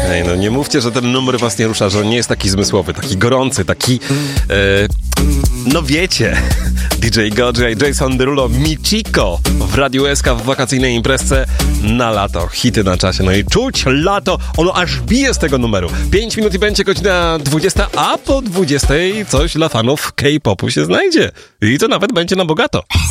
Ej, no nie mówcie, że ten numer was nie rusza, że on nie jest taki zmysłowy, taki gorący, taki... no wiecie, DJ Godzilla i Jason Derulo, Michiko w Radiu SK w wakacyjnej imprezce na lato. Hity na czasie, no i czuć lato, ono aż bije z tego numeru. 5 minut i będzie godzina 20, a po 20 coś dla fanów K-popu się znajdzie. I to nawet będzie na bogato.